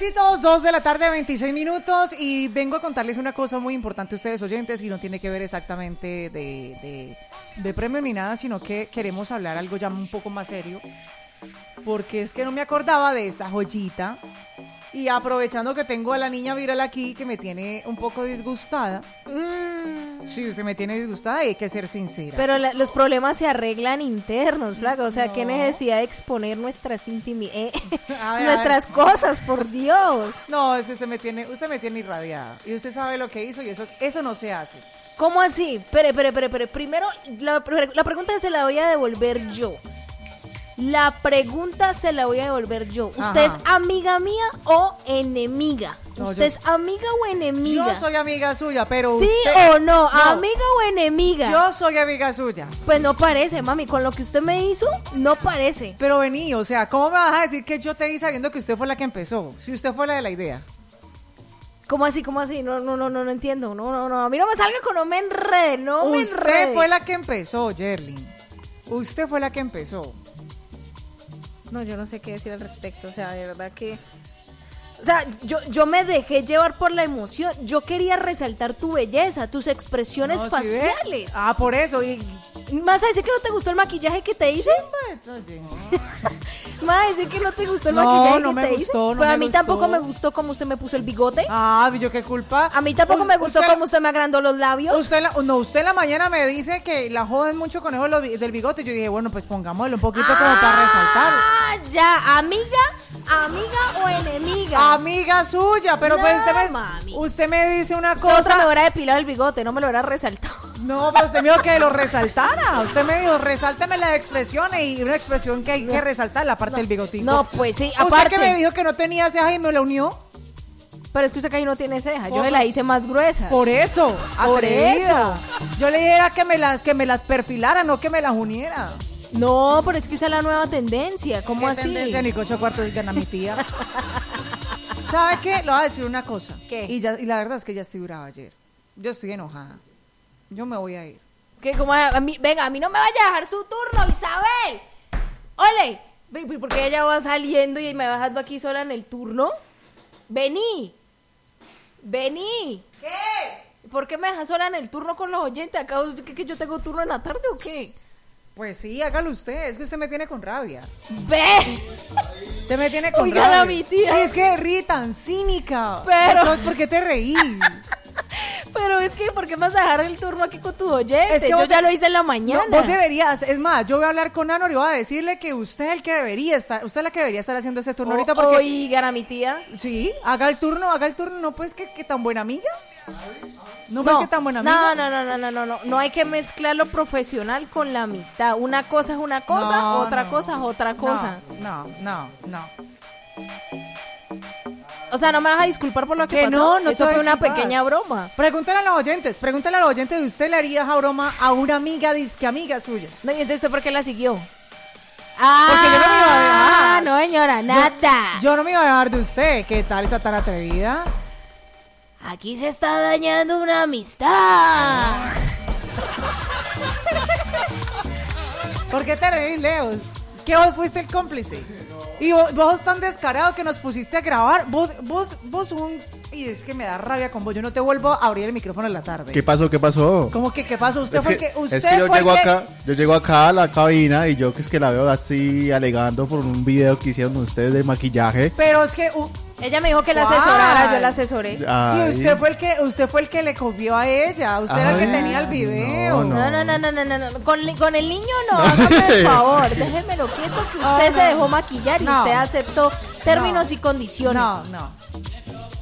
Éxitos, 2 de la tarde, 26 minutos, y vengo a contarles una cosa muy importante a ustedes oyentes, y no tiene que ver exactamente de premio ni nada, sino que queremos hablar algo ya un poco más serio, porque es que no me acordaba de esta joyita, y aprovechando que tengo a la niña viral aquí, que me tiene un poco disgustada. Sí, usted me tiene disgustada y hay que ser sincera. Pero los problemas se arreglan internos, flaca. O sea, qué necesidad de exponer nuestras nuestras cosas, por Dios. No, es que usted me tiene irradiada. Y usted sabe lo que hizo y eso no se hace. ¿Cómo así? Pero. Primero, la pregunta se la voy a devolver yo. ¿Usted es amiga mía o enemiga? No, ¿Usted es amiga o enemiga? Yo soy amiga suya, pero ¿Sí usted... o no? ¿Amiga o enemiga? Yo soy amiga suya. Pues no parece, mami. Con lo que usted me hizo, no parece. Pero vení, o sea, ¿cómo me vas a decir que yo te di sabiendo que usted fue la que empezó? Si usted fue la de la idea. ¿Cómo así? No entiendo. No. A mí no me salga con no me enrede, Usted fue la que empezó, Yerlin. Usted fue la que empezó. No, yo no sé qué decir al respecto, o sea, de verdad que... O sea, yo me dejé llevar por la emoción, yo quería resaltar tu belleza, tus expresiones faciales. ¿Sí? Ah, por eso. ¿Me vas a decir que no te gustó el maquillaje que te hice? ¿Me vas a decir que no te gustó el maquillaje que te hice? Pues a mí tampoco me gustó cómo usted me puso el bigote. Ah, ¿yo qué culpa? A mí tampoco me gustó cómo usted me agrandó los labios. Usted en la mañana me dice que la joden mucho con eso del bigote. Yo dije, bueno, pues pongámoslo un poquito como para resaltar. Ah, ya, amiga o enemiga. Amiga suya, pero no, pues usted me dice una cosa. Otra me hubiera depilado el bigote, no me lo hubiera resaltado. No, pero usted me dijo que lo resaltara. Usted me dijo, resálteme las expresiones, y una expresión que hay que resaltar, la parte del bigotito. No, pues sí, aparte. Usted que me dijo que no tenía cejas y me la unió. Pero es que usted que ahí no tiene ceja, yo me la hice más gruesa. Por eso, atrevida. Yo le dije que me las perfilara, no que me las uniera. No, pero es que esa es la nueva tendencia. ¿Cómo así? Tendencia, ni 8 cuartos gana mi tía. ¿Sabe qué? Le voy a decir una cosa. ¿Qué? Y la verdad es que ya estoy brava ayer. Yo estoy enojada. Yo me voy a ir. ¿Qué? ¿Cómo? A mí no me vaya a dejar su turno, Isabel. Ole, ¿por qué ella va saliendo y me va dejando aquí sola en el turno? Vení. ¿Qué? ¿Por qué me dejas sola en el turno con los oyentes? ¿Acaso que yo tengo turno en la tarde o qué? Pues sí, hágalo usted, es que usted me tiene con rabia. ¡Ve! Usted me tiene con rabia. Oiga, mi tía. Y es que ríe tan cínica. Pero... ¿Por qué te reí? Pero es que, ¿por qué vas a dejar el turno aquí con tus oyentes? Es que yo ya lo hice en la mañana. No, vos deberías, es más, yo voy a hablar con Anor y voy a decirle que usted es el que debería estar, usted es la que debería estar haciendo ese turno ahorita porque... Oigan a mi tía. Sí, haga el turno, no pues que tan buena amiga. No, que tan buena amiga. No hay que mezclar lo profesional con la amistad. Una cosa es una cosa, otra cosa es otra cosa. No. O sea, no me vas a disculpar por lo que pasó. No eso fue una pequeña broma. Pregúntale a los oyentes, ¿de usted le haría esa broma a una amiga, disque amiga suya? No, y entonces, ¿por qué la siguió? Porque yo no me iba a dejar. No, señora, nada. Yo no me iba a dejar de usted. ¿Qué tal esa tan atrevida? Aquí se está dañando una amistad. ¿Por qué te reís, Leo? ¿Que vos fuiste el cómplice? Y vos sos tan descarado que nos pusiste a grabar. Vos y es que me da rabia con vos. Yo no te vuelvo a abrir el micrófono en la tarde. ¿Qué pasó? ¿Cómo que qué pasó? Usted fue el que... Yo llego acá a la cabina y yo que es que la veo así alegando por un video que hicieron ustedes de maquillaje. Pero es que... ella me dijo que la asesorara, yo la asesoré. Ay. Sí, usted fue el que le copió a ella. Usted era el que tenía el video. No. Con el niño no, hágame el favor. Déjemelo quieto que usted se dejó maquillar y usted aceptó términos y condiciones. No.